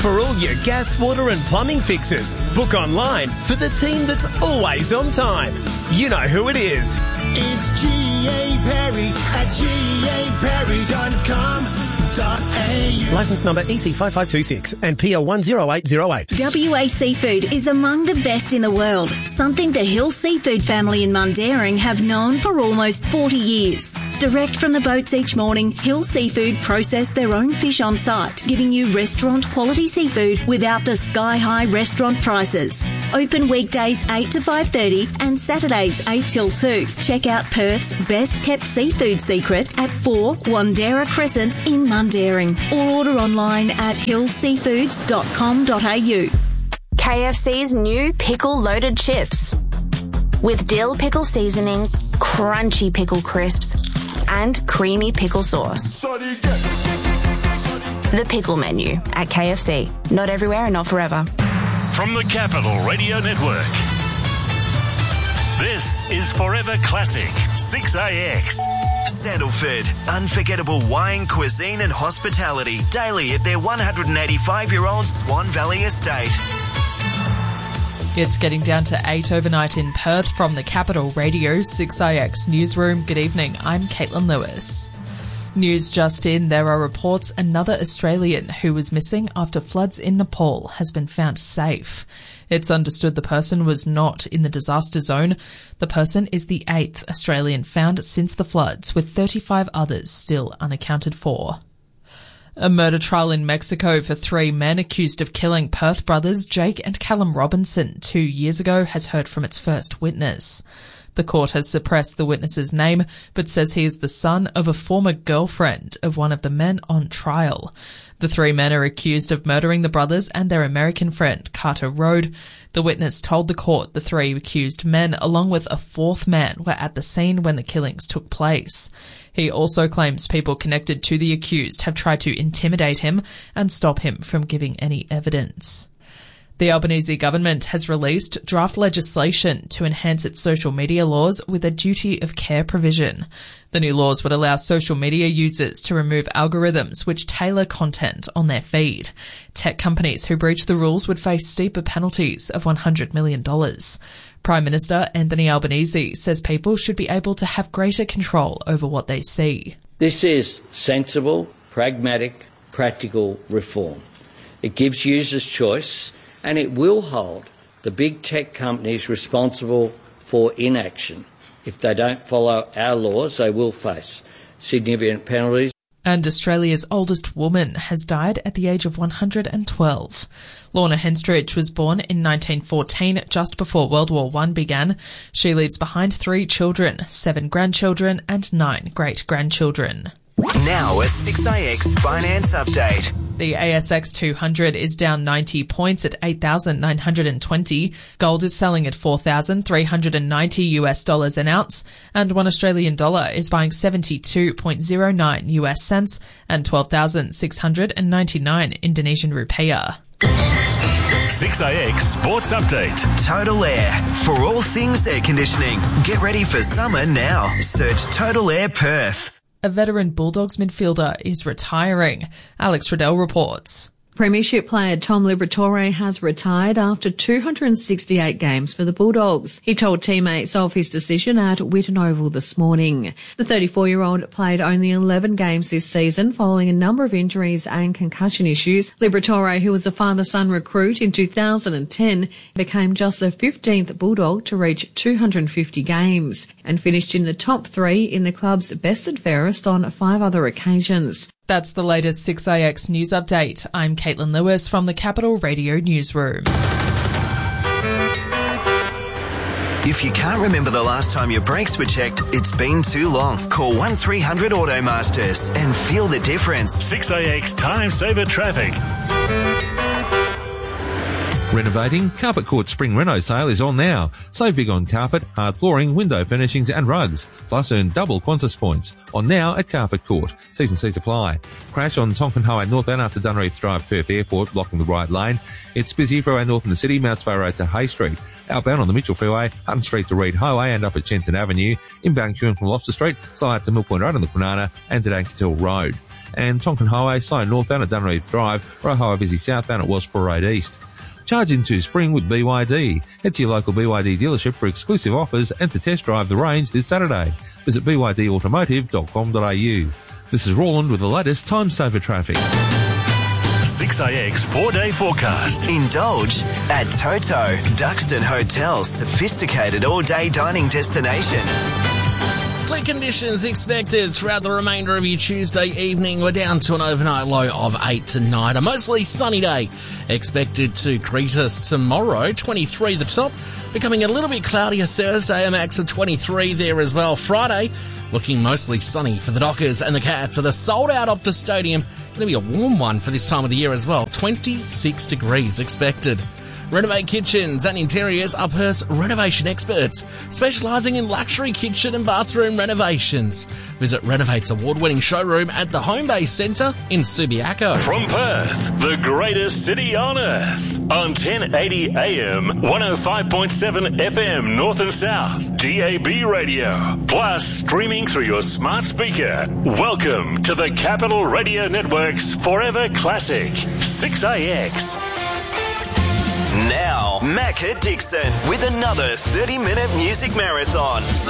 For all your gas, water and plumbing fixes, book online for the team that's always on time. You know who it is. It's G.A. Perry at gaperry.com.au. Licence number EC5526 and PL10808. WA Seafood is among the best in the world, something the Hill Seafood family in Mundaring have known for almost 40 years. Direct from the boats each morning, Hill Seafood process their own fish on site, giving you restaurant quality seafood without the sky-high restaurant prices. Open weekdays 8 to 5:30 and Saturdays 8 till 2. Check out Perth's best-kept seafood secret at 4 Wandera Crescent in Mundaring, or order online at hillseafoods.com.au. KFC's new pickle-loaded chips. With dill pickle seasoning, crunchy pickle crisps, and creamy pickle sauce. The pickle menu at KFC. Not everywhere and not forever. From the Capital Radio Network, this is Forever Classic 6AX. Sandalford, unforgettable wine, cuisine and hospitality daily at their 185-year-old Swan Valley estate. It's getting down to 8 overnight in Perth from the Capital Radio 6IX newsroom. Good evening, I'm Caitlin Lewis. News just in, there are reports another Australian who was missing after floods in Nepal has been found safe. It's understood the person was not in the disaster zone. The person is the 8th Australian found since the floods, with 35 others still unaccounted for. A murder trial in Mexico for 3 men accused of killing Perth brothers Jake and Callum Robinson 2 years ago has heard from its first witness. The court has suppressed the witness's name, but says he is the son of a former girlfriend of one of the men on trial. The 3 men are accused of murdering the brothers and their American friend, Carter Road. The witness told the court the 3 accused men, along with a 4th man, were at the scene when the killings took place. He also claims people connected to the accused have tried to intimidate him and stop him from giving any evidence. The Albanese government has released draft legislation to enhance its social media laws with a duty of care provision. The new laws would allow social media users to remove algorithms which tailor content on their feed. Tech companies who breach the rules would face steeper penalties of $100 million. Prime Minister Anthony Albanese says people should be able to have greater control over what they see. This is sensible, pragmatic, practical reform. It gives users choice, and it will hold the big tech companies responsible for inaction. If they don't follow our laws, they will face significant penalties. And Australia's oldest woman has died at the age of 112. Lorna Henstridge was born in 1914, just before World War I began. She leaves behind 3 children, 7 grandchildren and 9 great-grandchildren. Now a 6IX finance update. The ASX 200 is down 90 points at 8,920. Gold is selling at $4,390 an ounce, and 1 Australian dollar is buying 72.09 US cents and 12,699 Indonesian rupiah. 6AX Sports Update. Total Air. For all things air conditioning. Get ready for summer now. Search Total Air Perth. A veteran Bulldogs midfielder is retiring. Alex Riddell reports. Premiership player Tom Liberatore has retired after 268 games for the Bulldogs. He told teammates of his decision at Whitten Oval this morning. The 34-year-old played only 11 games this season following a number of injuries and concussion issues. Liberatore, who was a father-son recruit in 2010, became just the 15th Bulldog to reach 250 games and finished in the top 3 in the club's best and fairest on 5 other occasions. That's the latest 6IX news update. I'm Caitlin Lewis from the Capital Radio Newsroom. If you can't remember the last time your brakes were checked, it's been too long. Call 1300 Automasters and feel the difference. 6AX Time Saver Traffic. Renovating? Carpet Court Spring Reno sale is on now. Save big on carpet, hard flooring, window furnishings and rugs. Plus earn double Qantas points. On now at Carpet Court. T&Cs apply. Crash on Tonkin Highway northbound after Dunreath Drive, Perth Airport, blocking the right lane. It's busy Freeway north in the city, Mount Spey Road to Hay Street. Outbound on the Mitchell Freeway, Hutton Street to Reed Highway and up at Chenton Avenue. Inbound queuing from Loftus Street, slow out to Mill Point Road on the Kwinana and to Dankertill Road. And Tonkin Highway, slow northbound at Dunreath Drive. Roe Highway busy southbound at Wellsboro Road East. Charge into spring with BYD. Head to your local BYD dealership for exclusive offers and to test drive the range this Saturday. Visit bydautomotive.com.au. This is Roland with the latest time saver traffic. 6AX 4-day forecast. Indulge at Toto, Duxton Hotel's sophisticated all-day dining destination. Clear conditions expected throughout the remainder of your Tuesday evening. We're down to an overnight low of 8 tonight. A mostly sunny day expected to greet us tomorrow. 23 the top, becoming a little bit cloudier Thursday, a max of 23 there as well. Friday, looking mostly sunny for the Dockers and the Cats at a sold-out Optus Stadium. Going to be a warm one for this time of the year as well. 26 degrees expected. Renovate Kitchens and Interiors, Uphurst renovation experts, specialising in luxury kitchen and bathroom renovations. Visit Renovate's award-winning showroom at the Home Base Centre in Subiaco. From Perth, the greatest city on earth, on 1080 AM, 105.7 FM North and South, DAB radio, plus streaming through your smart speaker. Welcome to the Capital Radio Network's Forever Classic, 6AX. Now, Macca Dixon with another 30-minute music marathon.